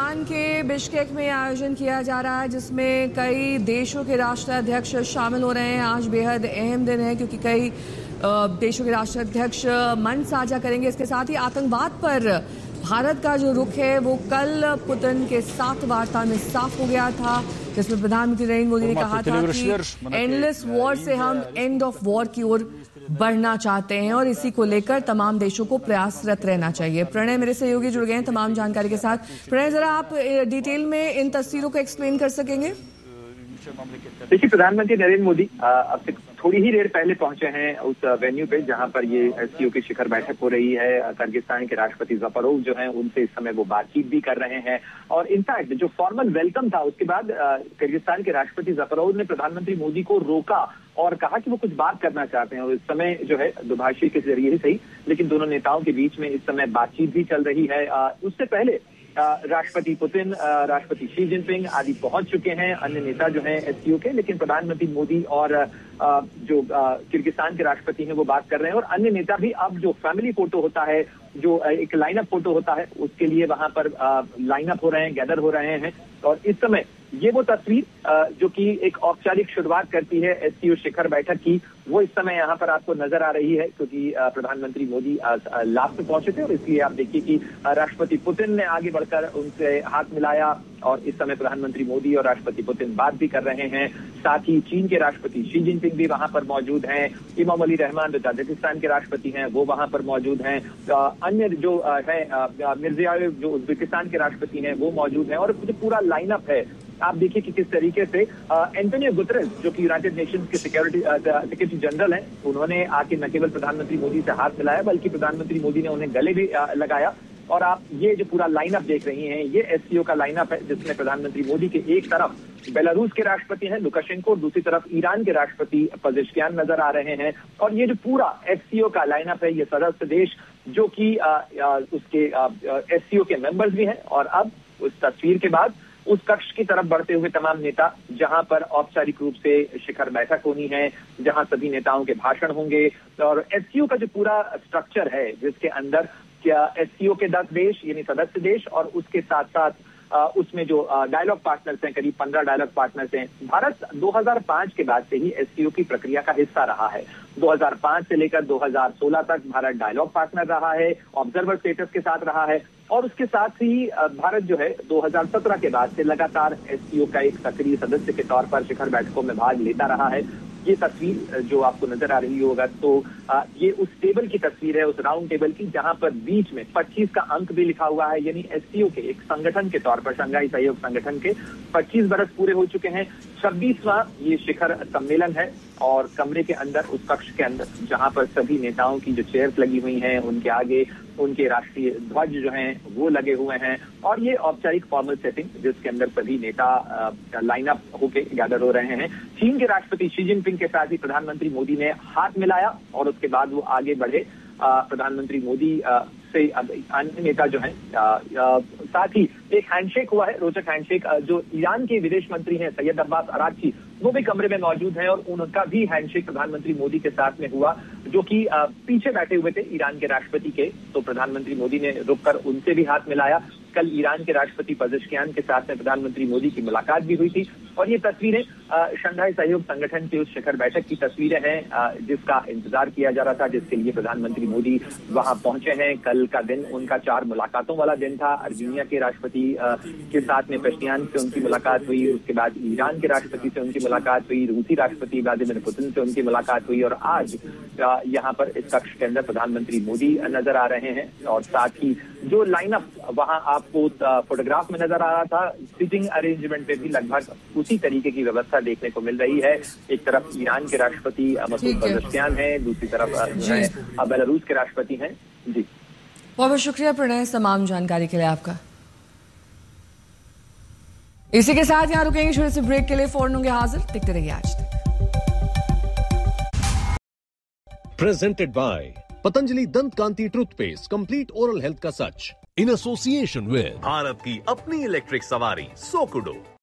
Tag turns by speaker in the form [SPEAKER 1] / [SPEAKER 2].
[SPEAKER 1] Kyrgyzstan के Bishkek में आयोजन किया जा रहा है, जिसमें कई देशों के राष्ट्राध्यक्ष शामिल हो रहे हैं। आज बेहद अहम दिन है क्योंकि कई देशों के राष्ट्राध्यक्ष मंच साझा करेंगे। इसके साथ ही आतंकवाद पर भारत का जो रुख है वो कल पुतिन के साथ वार्ता में साफ हो गया था, जिसमें प्रधानमंत्री नरेंद्र मोदी ने कहा था कि एंडलेस वॉर से हम एंड ऑफ वॉर की ओर बढ़ना चाहते हैं और इसी को लेकर तमाम देशों को प्रयासरत रहना चाहिए। प्रणय मेरे सहयोगी जुड़ गए हैं तमाम जानकारी के साथ। प्रणय, जरा आप डिटेल में इन तस्वीरों को एक्सप्लेन कर सकेंगे?
[SPEAKER 2] देखिए, प्रधानमंत्री नरेंद्र मोदी अब से थोड़ी ही देर पहले पहुंचे हैं उस वेन्यू पे जहां पर ये एससीओ की शिखर बैठक हो रही है। किर्गिस्तान के राष्ट्रपति ज़फरोव जो हैं उनसे इस समय वो बातचीत भी कर रहे हैं और इनफैक्ट जो फॉर्मल वेलकम था उसके बाद किर्गिस्तान के राष्ट्रपति ज़फरोव ने प्रधानमंत्री मोदी को रोका और कहा कि वो कुछ बात करना चाहते हैं। और इस समय जो है दुभाषी के जरिए ही सही, लेकिन दोनों नेताओं के बीच में इस समय बातचीत भी चल रही है। उससे पहले राष्ट्रपति पुतिन, राष्ट्रपति शी जिनपिंग आदि पहुंच चुके हैं, अन्य नेता जो हैं एससीओ के, लेकिन प्रधानमंत्री मोदी और जो किर्गिस्तान के राष्ट्रपति हैं वो बात कर रहे हैं। और अन्य नेता भी अब जो फैमिली फोटो होता है, जो एक लाइनअप फोटो होता है, उसके लिए वहां पर लाइनअप हो रहे हैं, गैदर हो रहे हैं। और इस समय ये वो तस्वीर जो कि एक औपचारिक शुरुआत करती है एससीओ शिखर बैठक की, वो इस समय यहाँ पर आपको नजर आ रही है क्योंकि प्रधानमंत्री मोदी लास्ट में पहुंचे थे और इसलिए आप देखिए कि राष्ट्रपति पुतिन ने आगे बढ़कर उनसे हाथ मिलाया और इस समय प्रधानमंत्री मोदी और राष्ट्रपति पुतिन बात भी कर रहे हैं। साथ ही चीन के राष्ट्रपति शी जिनपिंग भी वहां पर मौजूद हैं। इमामोली रहमान जो ताजिकिस्तान के राष्ट्रपति हैं वो वहां पर मौजूद हैं। अन्य जो है मिर्जियोयेव जो उज्बेकिस्तान के राष्ट्रपति हैं वो मौजूद हैं। और जो पूरा लाइनअप है आप देखिए कि किस तरीके से एंटोनियो गुतेरेस जो कि यूनाइटेड नेशंस के सेक्रेटरी जनरल हैं, उन्होंने आके न केवल प्रधानमंत्री मोदी से हाथ मिलाया बल्कि प्रधानमंत्री मोदी ने उन्हें गले भी लगाया। और आप ये जो पूरा लाइनअप देख रही हैं ये एससीओ का लाइनअप है, जिसमें प्रधानमंत्री मोदी के एक तरफ बेलारूस के राष्ट्रपति हैं लुकाशेंको और दूसरी तरफ ईरान के राष्ट्रपति पजेश्कियान नजर आ रहे हैं। और ये जो पूरा एससीओ का लाइनअप है, ये सदस्य देश जो कि उसके एससीओ के मेंबर्स भी हैं। और अब उस तस्वीर के बाद उस कक्ष की तरफ बढ़ते हुए तमाम नेता, जहां पर औपचारिक रूप से शिखर बैठक होनी है, जहां सभी नेताओं के भाषण होंगे। और एससीओ का जो पूरा स्ट्रक्चर है जिसके अंदर क्या एससीओ के 10 देश यानी सदस्य देश और उसके साथ साथ उसमें जो डायलॉग पार्टनर्स हैं, करीब 15 डायलॉग पार्टनर्स हैं। भारत 2005 के बाद से ही एससीओ की प्रक्रिया का हिस्सा रहा है। 2005 से लेकर 2016 तक भारत डायलॉग पार्टनर रहा है, ऑब्जर्वर स्टेटस के साथ रहा है। और उसके साथ ही भारत जो है 2017 के बाद से लगातार एससीओ का एक सक्रिय सदस्य के तौर पर शिखर बैठकों में भाग लेता रहा है। ये तस्वीर जो आपको नजर आ रही होगा तो ये उस टेबल की तस्वीर है, उस राउंड टेबल की, जहां पर बीच में 25 का अंक भी लिखा हुआ है। यानी एससीओ के एक संगठन के तौर पर, शंघाई सहयोग संगठन के 25 बरस पूरे हो चुके हैं। 26वां ये शिखर सम्मेलन है और कमरे के अंदर, उस कक्ष के अंदर जहां पर सभी नेताओं की जो चेयर्स लगी हुई हैं, उनके आगे उनके राष्ट्रीय ध्वज जो हैं वो लगे हुए हैं। और ये औपचारिक फॉर्मल सेटिंग जिसके अंदर सभी नेता लाइनअप होके गैदर हो रहे हैं। चीन के राष्ट्रपति शी जिनपिंग के साथ ही प्रधानमंत्री मोदी ने हाथ मिलाया और उसके बाद वो आगे बढ़े। प्रधानमंत्री मोदी से अन्य नेता जो हैं, साथ ही एक हैंडशेक हुआ है, रोचक हैंडशेक। जो ईरान के विदेश मंत्री हैं सैयद अब्बास अरागची, वो भी कमरे में मौजूद हैं और उनका भी हैंडशेक प्रधानमंत्री मोदी के साथ में हुआ, जो कि पीछे बैठे हुए थे ईरान के राष्ट्रपति के। तो प्रधानमंत्री मोदी ने रुककर उनसे भी हाथ मिलाया। कल ईरान के राष्ट्रपति पजेश्कियान के साथ में प्रधानमंत्री मोदी की मुलाकात भी हुई थी। और ये तस्वीरें शंघाई सहयोग संगठन की उस शिखर बैठक की तस्वीरें हैं जिसका इंतजार किया जा रहा था, जिसके लिए प्रधानमंत्री मोदी वहां पहुंचे हैं। कल का दिन उनका 4 मुलाकातों वाला दिन था। अर्मीनिया के राष्ट्रपति के साथ में पेशियान से उनकी मुलाकात हुई, उसके बाद ईरान के राष्ट्रपति से उनकी मुलाकात हुई, रूसी राष्ट्रपति व्लादिमीर पुतिन से उनकी मुलाकात हुई और आज यहाँ पर इस कक्ष के अंदर प्रधानमंत्री मोदी नजर आ रहे हैं। और साथ ही जो लाइनअप वहां आपको फोटोग्राफ में नजर आ रहा था, सीटिंग अरेंजमेंट पे भी लगभग उसी तरीके की व्यवस्था देखने को मिल रही है। एक तरफ ईरान के राष्ट्रपति मसूद पजेश्कियान हैं, दूसरी तरफ जो है बेलारूस के राष्ट्रपति हैं। जी
[SPEAKER 1] बहुत बहुत शुक्रिया प्रणय तमाम जानकारी के लिए आपका। इसी के साथ यहाँ रुकेंगे छोटे से ब्रेक के लिए, फौरन होंगे हाजिर, देखते रहिए आज तक।
[SPEAKER 3] प्रेजेंटेड बाय पतंजलि दंत कांति टूथपेस्ट, कंप्लीट ओरल हेल्थ का सच, इन एसोसिएशन विद भारत की अपनी इलेक्ट्रिक सवारी सोकुडो।